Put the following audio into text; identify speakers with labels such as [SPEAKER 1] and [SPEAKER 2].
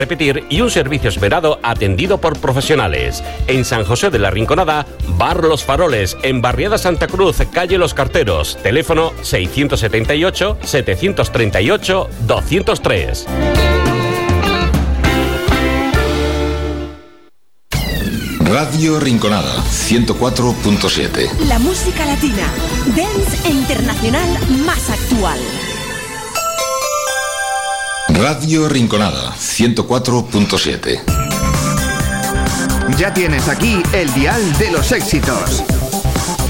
[SPEAKER 1] repetir y un servicio esperado atendido por profesionales. En San José de la Rinconada, Bar Los Faroles, en Barriada Santa Cruz, calle Los Carteros, teléfono 678-738-203.
[SPEAKER 2] Radio Rinconada 104.7.
[SPEAKER 3] La música latina, dance e internacional más actual.
[SPEAKER 2] Radio Rinconada 104.7.
[SPEAKER 4] Ya tienes aquí el dial de los éxitos.